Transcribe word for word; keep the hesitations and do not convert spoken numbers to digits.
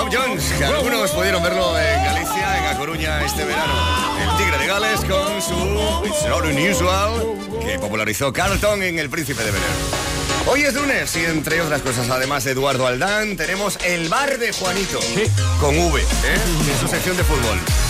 Bob Jones, que algunos pudieron verlo en Galicia, en A Coruña este verano. El Tigre de Gales con su It's Not Unusual, que popularizó Carlton en El Príncipe de Bel-Air. Hoy es lunes y entre otras cosas, además de Eduardo Aldán, tenemos el bar de Juanito, ¿Qué? con V, ¿eh? En su sección de fútbol.